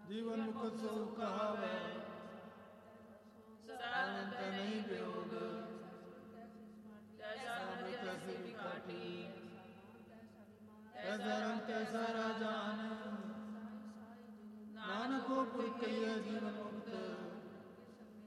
ਜੀਵਨ ਮੁਕਤ ਸੋ ਕਹਾਵੇ, ਸਾਨੰਦ ਨਹੀਂ ਵਿਯੋਗ, ਜੈਸਾ ਅੰਮ੍ਰਿਤ ਤੈਸੀ ਵੀ ਕਾਠੀ, ਤੈਸਾ ਰੰਗ ਤੈਸਾ ਰਾਜਾਨ,